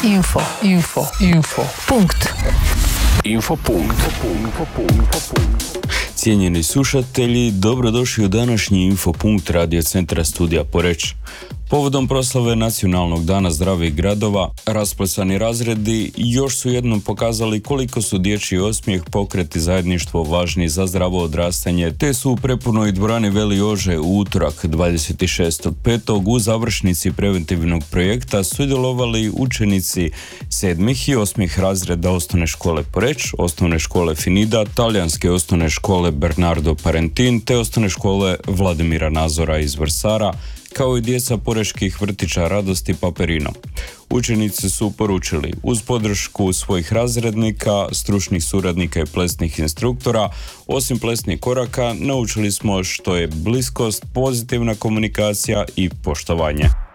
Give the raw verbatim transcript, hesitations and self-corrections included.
Info, info, info. Punkt. Info punkt. Cijenjeni slušatelji, dobrodošli u današnji Infopunkt Radio centra Studija Poreč. Povodom proslave Nacionalnog dana zdravih gradova, rasplesani razredi još su jednom pokazali koliko su dječji osmijeh, pokret i zajedništvo važni za zdravo odrastanje, te su u prepunoj dvorani Veli Jože u utorak dvadeset šestog petog u završnici preventivnog projekta sudjelovali učenici sedmih i osmih razreda osnovne škole Poreč, osnovne škole Finida, talijanske osnovne škole Bernardo Parentin te osnovne škole Vladimira Nazora iz Vrsara, kao i djeca porečkih vrtića Radost i Paperino. Učenici su poručili, uz podršku svojih razrednika, stručnih suradnika i plesnih instruktora, osim plesnih koraka, naučili smo što je bliskost, pozitivna komunikacija i poštovanje.